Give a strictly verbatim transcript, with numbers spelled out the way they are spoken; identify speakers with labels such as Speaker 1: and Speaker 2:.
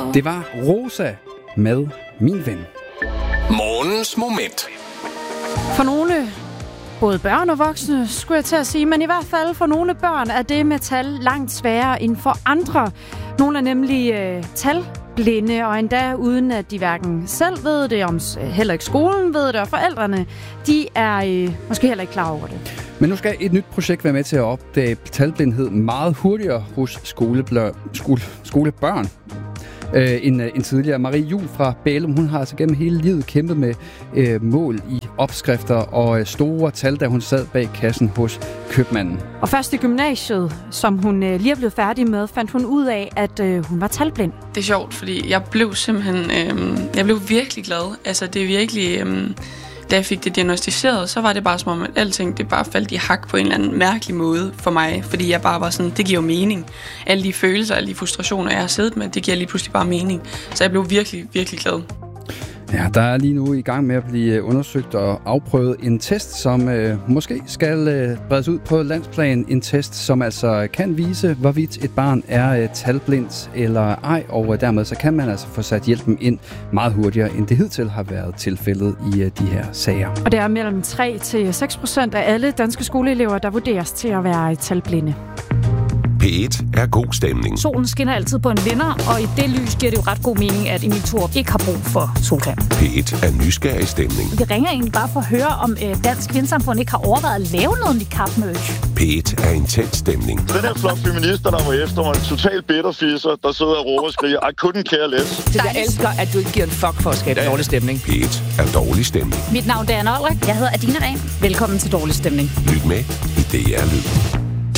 Speaker 1: Det var Rosa med Min Ven.
Speaker 2: Morgens moment.
Speaker 3: For nogle, både børn og voksne, skulle jeg til at sige, men i hvert fald for nogle børn er det med tal langt sværere end for andre. Nogle er nemlig øh, talblinde, og endda uden at de hverken selv ved det, om heller ikke skolen ved det, og forældrene, de er øh, måske heller ikke klar over det.
Speaker 1: Men nu skal et nyt projekt være med til at opdage talblindhed meget hurtigere hos skoleblør, skole, skolebørn. Øh, en, en tidligere. Marie Juhl fra Bælum, hun har altså gennem hele livet kæmpet med øh, mål i opskrifter og øh, store tal, da hun sad bag kassen hos købmanden.
Speaker 3: Og først i gymnasiet, som hun øh, lige er blevet færdig med, fandt hun ud af, at øh, hun var talblind.
Speaker 4: Det er sjovt, fordi jeg blev simpelthen, øh, jeg blev virkelig glad. Altså det er virkelig, øh, da jeg fik det diagnosticeret, så var det bare som om, at alting det bare faldt i hak på en eller anden mærkelig måde for mig. Fordi jeg bare var sådan, det giver jo mening. Alle de følelser, alle de frustrationer, jeg har siddet med, det giver lige pludselig bare mening. Så jeg blev virkelig, virkelig glad.
Speaker 1: Ja, der er lige nu i gang med at blive undersøgt og afprøvet en test, som øh, måske skal øh, bredes ud på landsplan. En test, som altså kan vise, hvorvidt et barn er øh, talblindt eller ej, og øh, dermed så kan man altså få sat hjælpen ind meget hurtigere, end det hidtil har været tilfældet i øh, de her sager.
Speaker 3: Og det er mellem tre til seks procent af alle danske skoleelever, der vurderes til at være talblinde.
Speaker 2: P et er god stemning.
Speaker 5: Solen skinner altid på en vinder, og i det lys giver det jo ret god mening, at Emil Thorup ikke har brug for solcreme.
Speaker 2: P et er nysgerrig stemning.
Speaker 5: Vi ringer egentlig bare for at høre, om øh, Dansk Vindsamfund ikke har overvejet at lave noget niqab-merch.
Speaker 2: P et er intens stemning.
Speaker 6: Den her flok feminister, der var efter mig, en total bitterfisser, der sidder og råber og skriger, I couldn't care less.
Speaker 7: Det jeg elsker, at du ikke giver en fuck for at skabe dårlig stemning.
Speaker 2: P et er dårlig stemning.
Speaker 5: Mit navn er Anna Olrik. Jeg hedder Adina Ren. Velkommen til Dårlig Stemning.
Speaker 2: Lyt med i D R Lyd.